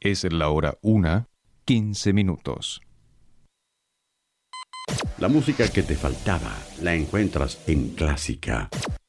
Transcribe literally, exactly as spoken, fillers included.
Es la hora una, quince minutos. La música que te faltaba la encuentras en Clásica